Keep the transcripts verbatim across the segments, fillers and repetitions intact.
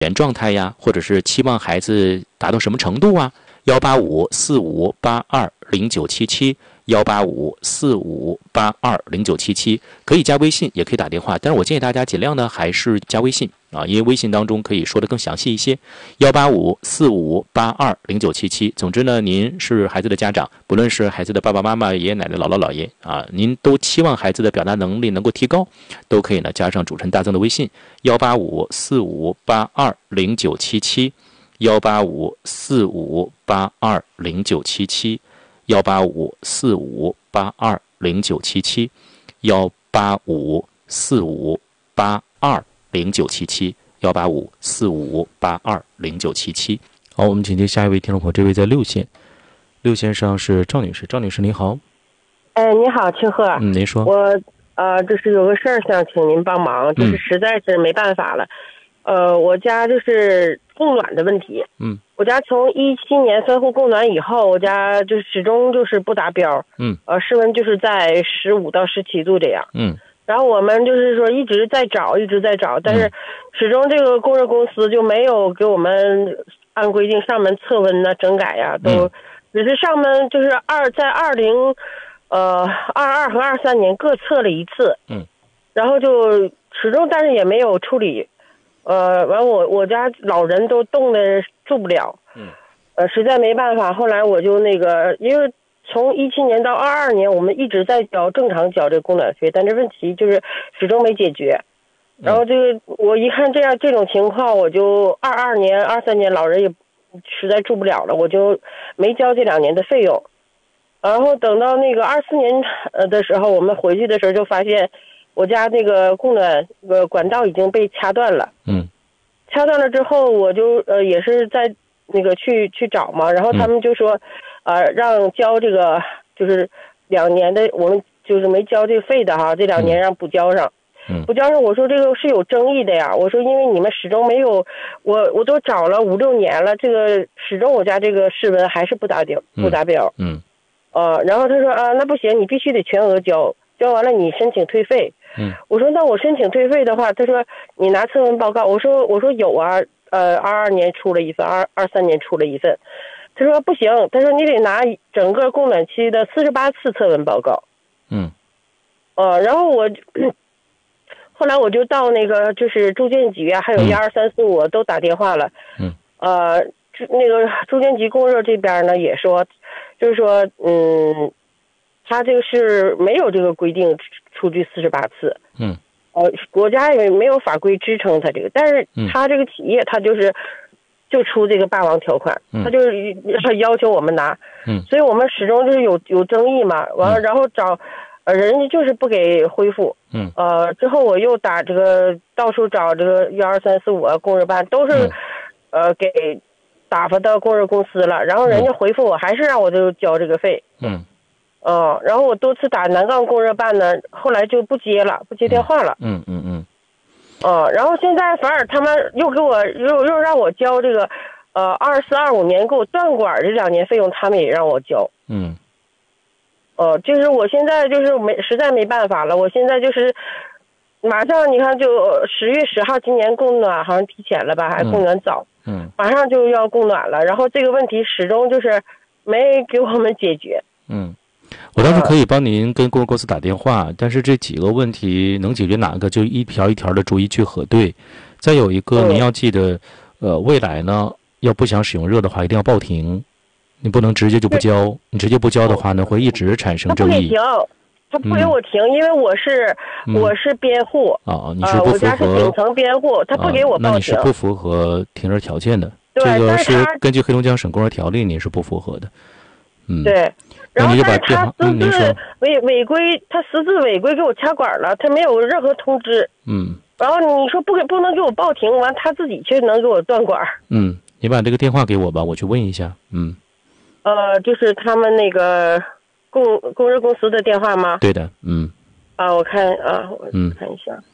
原状态呀，或者是期望孩子达到什么程度啊？幺八五四五八二零九七七，幺八五四五八二零九七七，可以加微信，也可以打电话。但是我建议大家尽量呢还是加微信啊，因为微信当中可以说的更详细一些。幺八五四五八二零九七七。总之呢，您是孩子的家长，不论是孩子的爸爸妈妈、爷爷奶奶、姥姥姥爷啊，您都期望孩子的表达能力能够提高，都可以呢加上主持人大增的微信幺八五四五八二零九七七。幺八五四五八二零九七七，幺八五四五八二零九七七，幺八五四五八二零九七七，幺八五四五八二零九七七。好，我们请接下一位听众朋友，这位在六线，六线上是赵女士，赵女士您好。 哎，你好，庆贺。 嗯，您说。 我呃，就是有个事儿想请您帮忙，就是实在是没办法了。嗯、呃，我家就是供暖的问题。 嗯， 我家从一七年分户供暖以后，我家就始终就是不达标。 嗯， 呃，室温就是在十五到十七度这样。 嗯， 然后我们就是说一直在找，一直在找，但是始终这个供热公司就没有给我们按规定上门测温呐、整改呀、啊，都只是上门就是二在二零呃二二和二三年各测了一次。 嗯， 然后就始终，但是也没有处理。呃，完我我家老人都冻得住不了， 嗯， 呃，实在没办法，后来我就那个，因为从一七年到二二年，我们一直在交正常交这个供暖费，但这问题就是始终没解决。然后这个我一看这样这种情况，我就二二年、二三年老人也实在住不了了，我就没交这两年的费用。然后等到那个二四年呃的时候，我们回去的时候就发现。我家那个供暖呃管道已经被掐断了， 嗯， 掐断了之后，我就呃也是在那个去去找嘛，然后他们就说，嗯、呃让交这个就是两年的，我们就是没交这个费的哈，这两年让补交上， 嗯， 补交上，我说这个是有争议的呀，我说因为你们始终没有，我我都找了五六年了，这个始终我家这个室温还是不达标，不达标， 嗯， 呃，然后他说啊那不行，你必须得全额交。交完了你申请退费， 嗯， 我说那我申请退费的话，他说你拿测温报告，我说我说有啊，呃，二二年出了一份，二二三年出了一份，他说不行，他说你得拿整个供暖期的四十八次测温报告， 嗯， 呃，然后我后来我就到那个就是住建局啊，还有一二三四五都打电话了， 嗯， 呃，那个住建局供热这边呢也说，就是说嗯。他这个是没有这个规定出具四十八次， 嗯， 呃，国家也没有法规支撑他这个，但是他这个企业他就是就出这个霸王条款， 嗯、 他就是要求我们拿， 嗯， 所以我们始终就是有有争议嘛，完了然后找，呃，人家就是不给恢复， 嗯， 呃，之后我又打这个到处找这个一二三四五啊供热办，都是、嗯、呃给打发到供热公司了，然后人家回复我还是让我就交这个费， 嗯。 哦，然后我多次打南岗供热办呢，后来就不接了，不接电话了。 嗯嗯嗯。 哦，然后现在反而他们又给我又又让我交这个，呃，二四二五年给我断管这两年费用，他们也让我交。 嗯。 哦，就是我现在就是没实在没办法了，我现在就是马上你看就十月十号今年供暖好像提前了吧，还供暖早。 嗯。 马上就要供暖了，然后这个问题始终就是没给我们解决。 嗯。我倒是可以帮您跟供热公司打电话，但是这几个问题能解决哪个，就一条一条的逐一去核对。再有一个，您要记得，呃，未来呢，要不想使用热的话，一定要报停，你不能直接就不交。你直接不交的话呢，会一直产生争议。 他不给我停，因为我是我是边户啊，你是不符合， 我家是顶层边户，他不给我报停。 那你是不符合停热条件的，这个是根据黑龙江省供热条例，你是不符合的。嗯， 对。然后但是他私自违违规，他私自违规给我掐管了，他没有任何通知。 嗯。 然后你说不给不能给我报停，完他自己却能给我断管。 嗯，你把这个电话给我吧，我去问一下。嗯。 呃，就是他们那个供供热公司的电话吗？ 对的。嗯。 啊，我看啊，我看一下。嗯、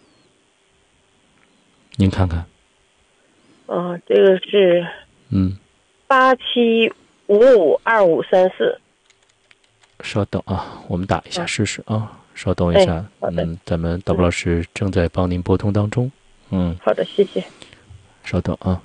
您看看。 哦，这个是。 嗯。 八七五五二五三四。 稍等啊，我们打一下试试啊。稍等一下， 哎、 嗯，咱们导播老师正在帮您拨通当中。嗯， 好的，谢谢。 稍等啊。